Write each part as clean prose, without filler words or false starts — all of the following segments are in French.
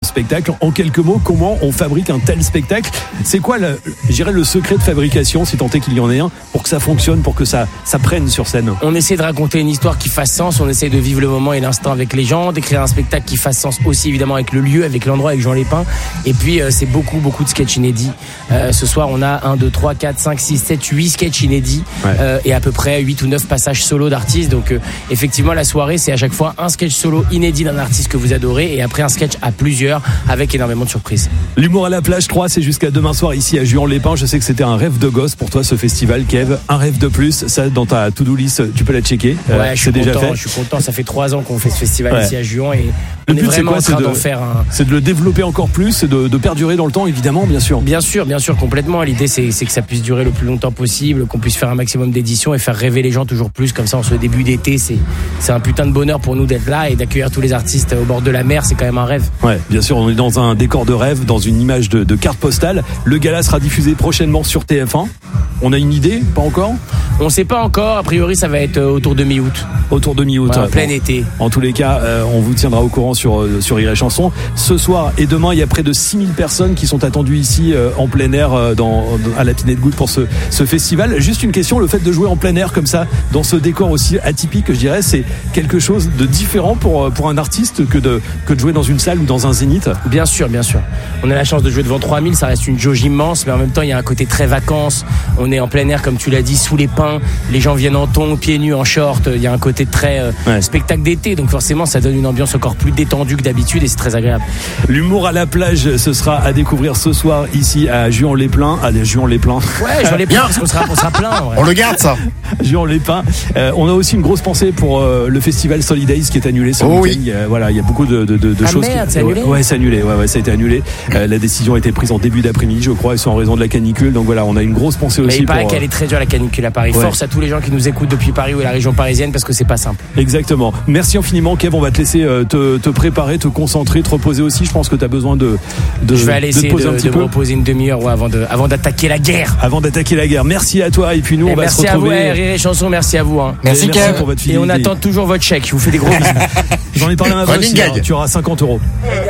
spectacle. En quelques mots, comment on fabrique un tel spectacle? C'est quoi, je dirais, le secret de fabrication, si tant est qu'il y en ait un, pour que ça fonctionne, pour que ça prenne sur scène? On essaie de raconter une histoire qui fasse sens, on essaie de vivre le moment et l'instant avec les gens, d'écrire un spectacle qui fasse sens aussi évidemment avec le lieu, avec l'endroit, avec Jean Lépin. Et puis c'est beaucoup de sketchs inédits. Ce soir on a 1, 2, 3, 4, 5, 6, 7, 8 sketchs inédits, et à peu près 8 ou 9 passages solo d'artistes. Donc effectivement la soirée c'est à chaque fois un sketch solo inédit d'un artiste que vous adorez et après un sketch à plusieurs avec énormément de surprises. L'humour à la plage 3, c'est jusqu'à demain soir ici à Juan-les-Pins. Je sais que c'était un rêve de gosse pour toi ce festival, Kev. Un rêve de plus, ça dans ta to-do list, tu peux la checker. Ouais, c'est déjà fait. Je suis content, ça fait 3 ans qu'on fait ce festival ici à Juan et le on est but vraiment c'est quoi, en train d'en faire un... C'est de le développer encore plus, de perdurer dans le temps évidemment, bien sûr. Bien sûr, complètement. L'idée c'est que ça puisse durer le plus longtemps possible, qu'on puisse faire un maximum d'éditions et faire rêver les gens toujours plus. Comme ça, en ce début d'été, c'est un putain de bonheur pour nous d'être là et d'accueillir tous les artistes au bord de la mer, c'est quand même un rêve. Ouais, bien sûr, on est dans un décor de rêve, dans une image de carte postale. Le gala sera diffusé prochainement sur TF1. On a une idée? Pas encore? On sait pas encore, a priori ça va être autour de mi-août. Autour de mi-août. Ouais, plein été. En tous les cas, on vous tiendra au courant sur Rire et Chanson. Ce soir et demain, il y a près de 6000 personnes qui sont attendues ici en plein air à la Pinette Goutte pour ce festival. Juste une question, le fait de jouer en plein air comme ça, dans ce décor aussi atypique, je dirais, c'est quelque chose de différent pour un artiste que de jouer dans une salle ou dans un zénith? Bien sûr. On a la chance de jouer devant 3000, ça reste une jauge immense, mais en même temps, il y a un côté très vacances. On est en plein air, comme tu l'as dit, sous les pins. Les gens viennent en tongs, pieds nus, en short. Il y a un côté très spectacle d'été, donc forcément, ça donne une ambiance encore plus détendue que d'habitude et c'est très agréable. L'humour à la plage, ce sera à découvrir ce soir ici à Juan-les-Pins. Ouais, Juan-les-Pins, parce qu'on sera plein. Ouais. On le garde ça. Juan-les-Pins. On a aussi une grosse pensée pour le festival Solidays qui est annulé ce week-end. Oui. Il y a beaucoup de choses. Merde, c'est annulé. Ouais, c'est annulé. Ouais, ça a été annulé. La décision a été prise en début d'après-midi, je crois, et c'est en raison de la canicule. Donc voilà, on a une grosse pensée aussi. Mais il paraît qu'elle est très dure la canicule à Paris. Force à tous les gens qui nous écoutent depuis Paris ou la région parisienne parce que c'est pas simple. Exactement. Merci infiniment, Kev. On va te laisser te préparer, te concentrer, te reposer aussi. Je pense que tu as besoin de je vais aller essayer te poser un petit de peu. me reposer une demi-heure avant d'attaquer la guerre. Avant d'attaquer la guerre. Merci à toi. Et puis nous, on va se retrouver. Merci à vous, Rire et Chanson. Merci à vous. Merci Kev. Pour votre fidélité. Et on attend toujours votre chèque. Je vous fais des gros bisous. J'en ai parlé à ma boss hier. Tu auras 50 €.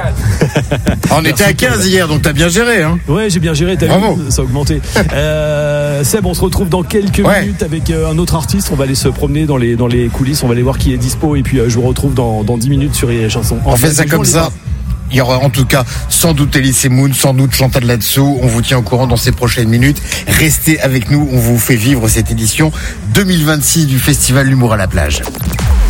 On était à 15 hier, donc t'as bien géré, hein. Ouais, j'ai bien géré. Bravo. Ça a augmenté. Seb, on se retrouve dans quelques minutes avec un autre artiste. On va aller se promener dans les coulisses. On va aller voir qui est dispo. Et puis je vous retrouve dans 10 minutes sur Rire et Chanson. On fait ça comme ça. Il y aura en tout cas sans doute Elise Moon, sans doute Chantal là-dessous. On vous tient au courant dans ces prochaines minutes. Restez avec nous, on vous fait vivre cette édition 2026 du Festival L'Humour à la plage.